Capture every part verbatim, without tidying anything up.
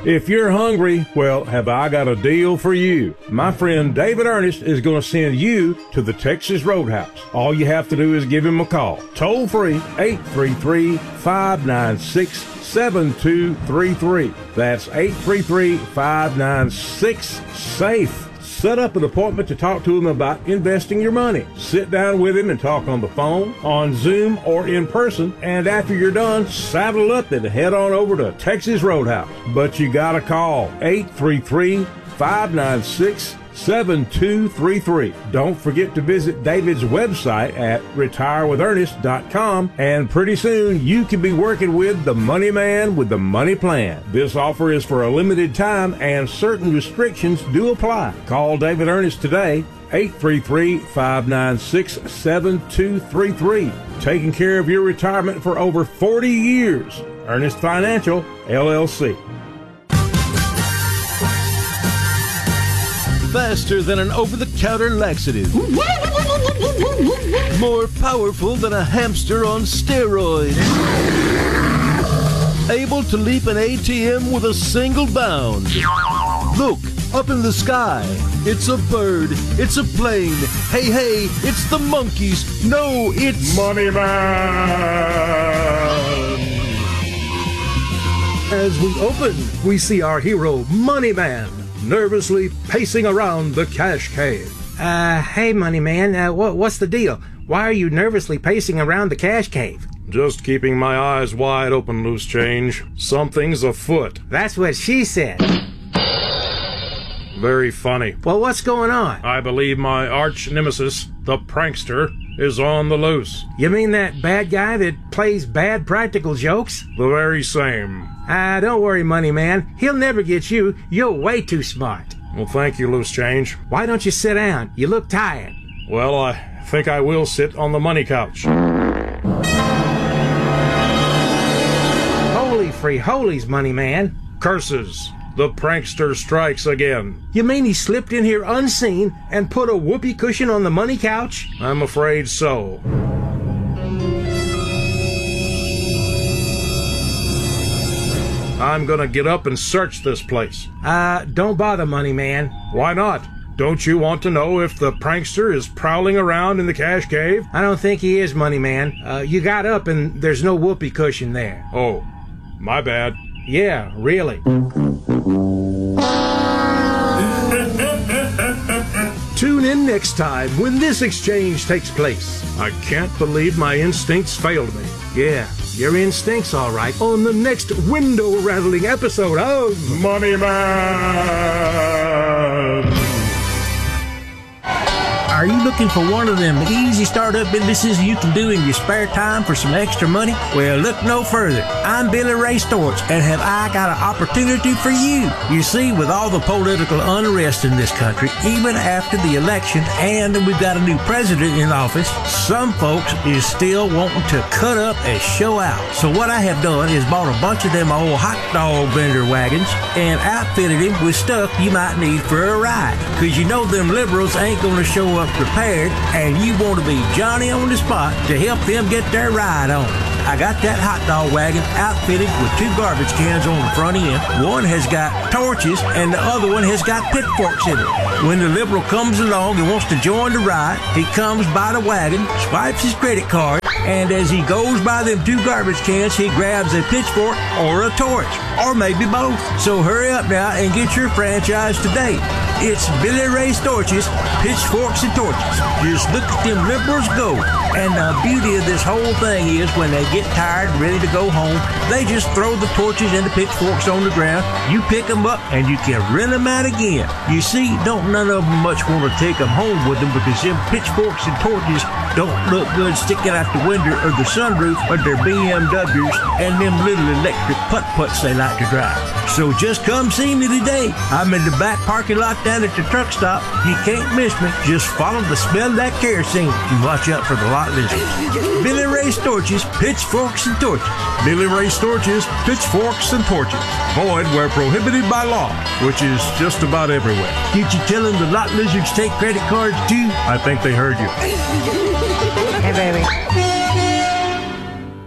If you're hungry, well, have I got a deal for you. My friend David Ernest is going to send you to the Texas Roadhouse. All you have to do is give him a call. Toll free, eight three three, five nine six, seven two three three. That's eight three three, five nine six, SAFE. Set up an appointment to talk to him about investing your money. Sit down with him and talk on the phone, on Zoom, or in person. And after you're done, saddle up and head on over to Texas Roadhouse. But you gotta call eight three three, five nine six, seven two three three. Don't forget to visit David's website at retire with ernest dot com, and pretty soon you can be working with the money man with the money plan. This offer is for a limited time and certain restrictions do apply. Call David Ernest today, eight three three, five nine six, seven two three three. Taking care of your retirement for over forty years. Ernest Financial, L L C. Faster than an over-the-counter laxative. More powerful than a hamster on steroids. Able to leap an A T M with a single bound. Look, up in the sky. It's a bird. It's a plane. Hey, hey, it's the monkeys. No, it's... Money Man! As we open, we see our hero, Money Man, nervously pacing around the cash cave. Uh, hey, Money Man, uh, what, what's the deal? Why are you nervously pacing around the cash cave? Just keeping my eyes wide open, Loose Change. Something's afoot. That's what she said. Very funny. Well, what's going on? I believe my arch nemesis, the prankster, is on the loose. You mean that bad guy that plays bad practical jokes? The very same. Ah, don't worry, Money Man. He'll never get you. You're way too smart. Well, thank you, Loose Change. Why don't you sit down? You look tired. Well, I think I will sit on the money couch. Holy free holies, Money Man. Curses. The prankster strikes again. You mean he slipped in here unseen and put a whoopee cushion on the money couch? I'm afraid so. I'm gonna get up and search this place. Uh, don't bother, Money Man. Why not? Don't you want to know if the prankster is prowling around in the cash cave? I don't think he is, Money Man. Uh, you got up and there's no whoopee cushion there. Oh, my bad. Yeah, really. Tune in next time when this exchange takes place. I can't believe my instincts failed me. Yeah, your instincts, all right. On the next window-rattling episode of Money Man! Are you looking for one of them easy startup businesses you can do in your spare time for some extra money? Well, look no further. I'm Billy Ray Storch, and have I got an opportunity for you? You see, with all the political unrest in this country, even after the election, and we've got a new president in office, some folks is still wanting to cut up and show out. So what I have done is bought a bunch of them old hot dog vendor wagons and outfitted him with stuff you might need for a ride. Cause you know them liberals ain't gonna show up prepared, and you want to be Johnny on the spot to help them get their ride on. I got that hot dog wagon outfitted with two garbage cans on the front end. One has got torches and the other one has got pitchforks in it. When the liberal comes along and wants to join the ride, he comes by the wagon, swipes his credit card, and as he goes by them two garbage cans, he grabs a pitchfork or a torch, or maybe both. So hurry up now and get your franchise today. It's Billy Ray Storch's Pitchforks and Torches. Just look at them liberals go. And the beauty of this whole thing is when they get tired and ready to go home, they just throw the torches and the pitchforks on the ground. You pick them up and you can rent them out again. You see, don't none of them much want to take them home with them because them pitchforks and torches don't look good sticking out the window or the sunroof of their B M Ws and them little electric putt-putts they like to drive. So just come see me today. I'm in the back parking lot down at the truck stop. You can't miss me. Just follow the smell of that kerosene and watch out for the lot lizards. Billy Ray Storch's Pitchforks and Torches. Billy Ray Storch's Pitchforks and Torches. Void where prohibited by law, which is just about everywhere. Did you tell them the lot lizards take credit cards too? I think they heard you. Hey, baby.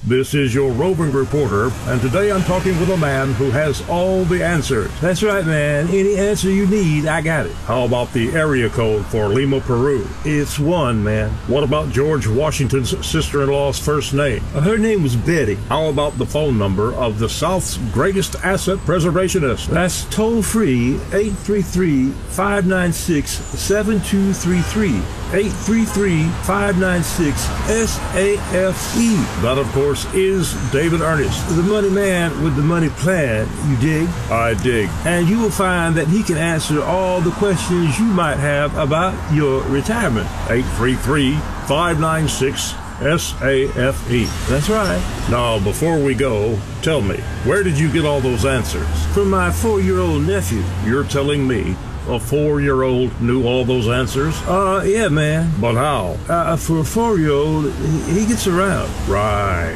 This is your roving reporter, and today I'm talking with a man who has all the answers. That's right, man. Any answer you need, I got it. How about the area code for Lima, Peru? It's one, man. What about George Washington's sister-in-law's first name? Her name was Betty. How about the phone number of the South's greatest asset preservationist? That's toll-free, eight three three, five nine six, seven two three three. eight three three, five nine six, S A F E. That, of course, is David Ernest. The money man with the money plan, you dig? I dig. And you will find that he can answer all the questions you might have about your retirement. eight three three, five nine six, S A F E. That's right. Now, before we go, tell me, where did you get all those answers? From my four-year-old nephew. You're telling me a four-year-old knew all those answers? Uh, yeah, man. But how? Uh, for a four-year-old, he, he gets around. Right.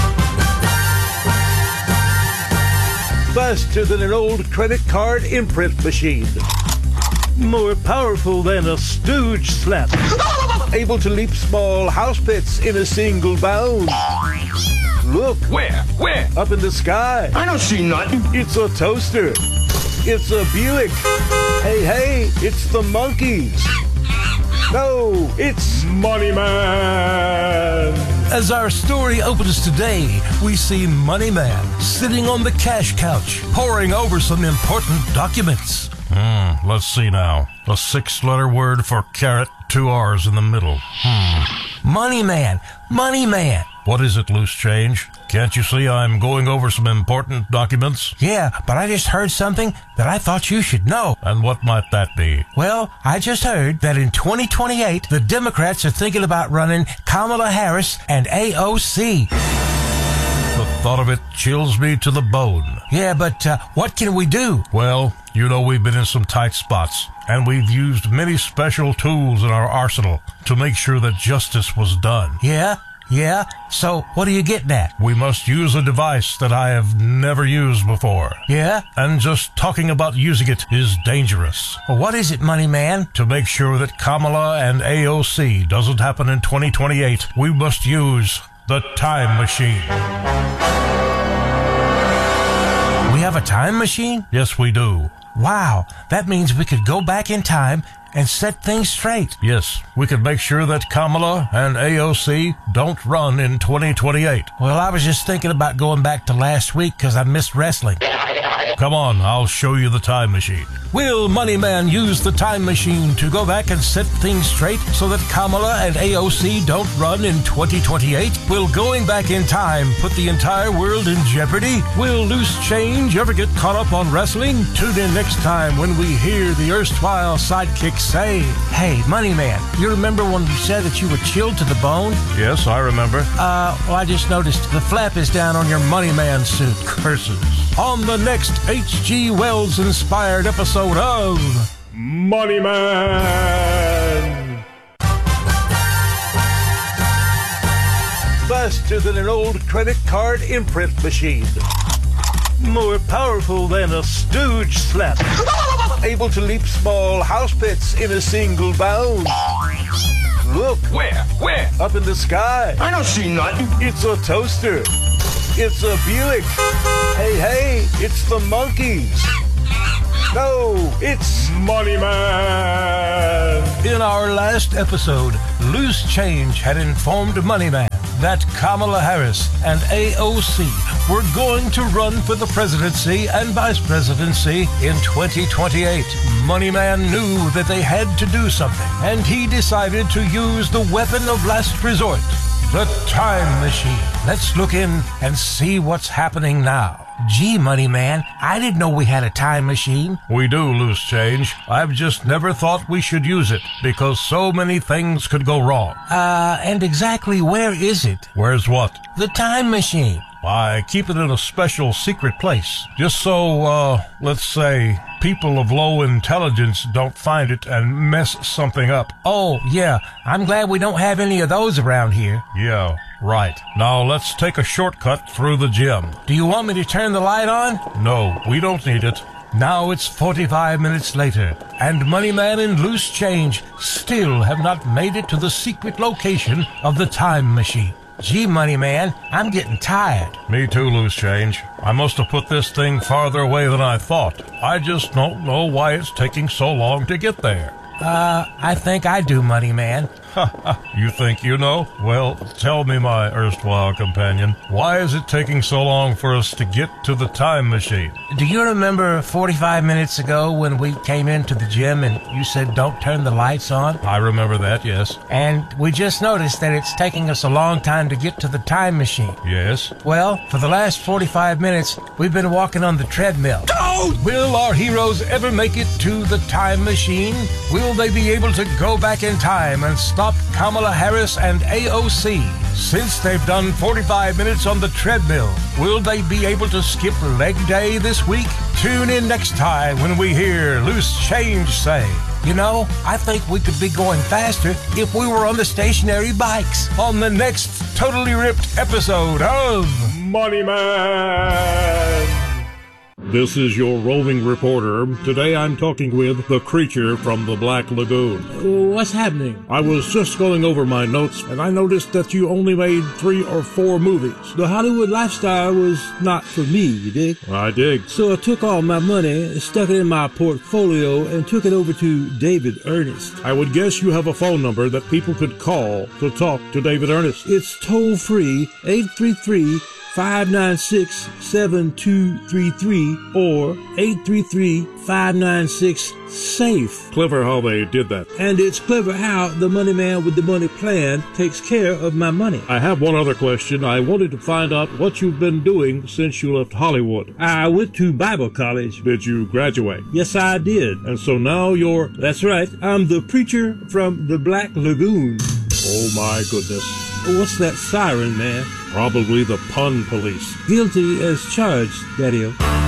Faster than an old credit card imprint machine. More powerful than a stooge slap. Able to leap small house pits in a single bound. Look. Where? Where? Up in the sky. I don't see nothing. It's a toaster. It's a Buick. Hey, hey, it's the Monkees. No, it's Money Man. As our story opens today, we see Money Man sitting on the cash couch, poring over some important documents. Hmm, let's see now. A six-letter word for carrot, two R's in the middle. Hmm. Money Man, Money Man. What is it, loose change? Can't you see I'm going over some important documents? Yeah, but I just heard something that I thought you should know. And what might that be? Well, I just heard that in twenty twenty-eight, the Democrats are thinking about running Kamala Harris and A O C. The thought of it chills me to the bone. Yeah, but uh, what can we do? Well, you know we've been in some tight spots, and we've used many special tools in our arsenal to make sure that justice was done. Yeah? Yeah? So, what are you getting at? We must use a device that I have never used before. Yeah? And just talking about using it is dangerous. Well, what is it, Money Man? To make sure that Kamala and A O C doesn't happen in twenty twenty-eight, we must use the time machine. We have a time machine? Yes, we do. Wow, that means we could go back in time and set things straight. Yes, we could make sure that Kamala and A O C don't run in twenty twenty-eight. Well, I was just thinking about going back to last week because I missed wrestling. Come on, I'll show you the time machine. Will Money Man use the time machine to go back and set things straight so that Kamala and A O C don't run in twenty twenty-eight? Will going back in time put the entire world in jeopardy? Will loose change ever get caught up on wrestling? Tune in next time when we hear the erstwhile sidekick say, "Hey, Money Man, you remember when you said that you were chilled to the bone?" Yes, I remember. Uh, well, I just noticed the flap is down on your Money Man suit. Curses. On the next H G. Wells-inspired episode of Money Man. faster than an old credit card imprint machine. More powerful than a stooge slap. Able to leap small house pits in a single bound. Look. Where? Where? Up in the sky. I don't see nothing. It's a toaster. It's a Buick. Hey, hey, it's the Monkees. No, it's Money Man. In our last episode, Loose Change had informed Money Man that Kamala Harris and A O C were going to run for the presidency and vice presidency in twenty twenty-eight. Money Man knew that they had to do something, and he decided to use the weapon of last resort, the time machine. Let's look in and see what's happening now. Gee, Money Man, I didn't know we had a time machine. We do, Loose Change. I've just never thought we should use it because so many things could go wrong. Uh, and exactly where is it? Where's what? The time machine. I keep it in a special secret place, just so, uh, let's say, people of low intelligence don't find it and mess something up. Oh, yeah, I'm glad we don't have any of those around here. Yeah, right. Now let's take a shortcut through the gym. Do you want me to turn the light on? No, we don't need it. Now it's forty-five minutes later, and Money Man and Loose Change still have not made it to the secret location of the time machine. Gee, Money Man, I'm getting tired. Me too, Loose Change. I must have put this thing farther away than I thought. I just don't know why it's taking so long to get there. Uh, I think I do, Money Man. You think you know? Well, tell me, my erstwhile companion, why is it taking so long for us to get to the time machine? Do you remember forty-five minutes ago when we came into the gym and you said don't turn the lights on? I remember that, yes. And we just noticed that it's taking us a long time to get to the time machine. Yes? Well, for the last forty-five minutes, we've been walking on the treadmill. Oh! Will our heroes ever make it to the time machine? Will they be able to go back in time and stop Kamala Harris and A O C? Since they've done forty-five minutes on the treadmill, will they be able to skip leg day this week? Tune in next time when we hear Loose Change say, You know, I think we could be going faster if we were on the stationary bikes. On the next Totally Ripped episode of Money Man! This is your roving reporter. Today I'm talking with the creature from the Black Lagoon. What's happening? I was just going over my notes, and I noticed that you only made three or four movies. The Hollywood lifestyle was not for me, you dig? I dig. So I took all my money, stuck it in my portfolio, and took it over to David Ernest. I would guess you have a phone number that people could call to talk to David Ernest. It's toll-free, eight three three, five nine six, seven two three three or eight three three, five nine six, SAFE. Clever how they did that. And it's clever how the money man with the money plan takes care of my money. I have one other question. I wanted to find out what you've been doing since you left Hollywood. I went to Bible college. Did you graduate? Yes, I did. And so now you're... That's right. I'm the preacher from the Black Lagoon. Oh my goodness. What's that siren, man? Probably the pun police. Guilty as charged, Daddy-o.